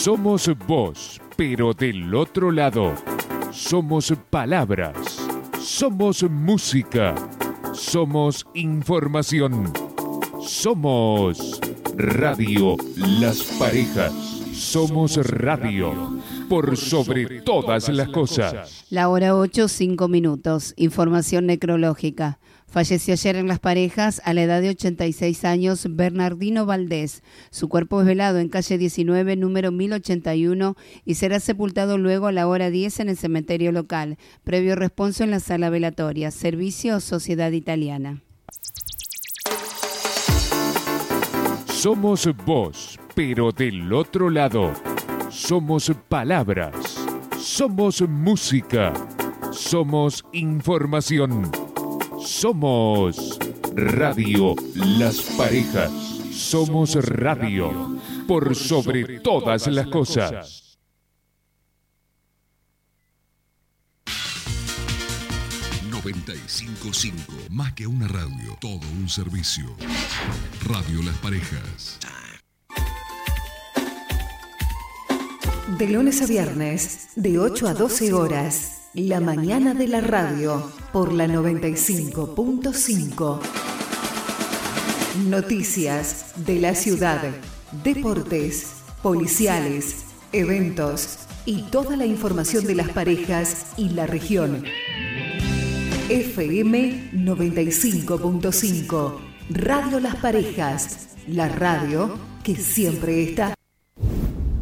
Somos voz, pero del otro lado. Somos palabras. Somos música. Somos información. Somos Radio Las Parejas. Somos radio. Por sobre todas las cosas. La hora 8, 5 minutos. Información necrológica. Falleció ayer en Las Parejas, a la edad de 86 años, Bernardino Valdés. Su cuerpo es velado en calle 19, número 1081, y será sepultado luego a la hora 10 en el cementerio local. Previo responso en la sala velatoria. Servicio Sociedad Italiana. Somos voz, pero del otro lado. Somos palabras. Somos música. Somos información. Somos Radio Las Parejas. Somos radio. Por sobre todas las cosas. ...95.5, más que una radio, todo un servicio. Radio Las Parejas. De lunes a viernes, de 8 a 12 horas, la mañana de la radio, por la 95.5. Noticias de la ciudad, deportes, policiales, eventos y toda la información de Las Parejas y la región. FM 95.5, Radio Las Parejas, la radio que siempre está.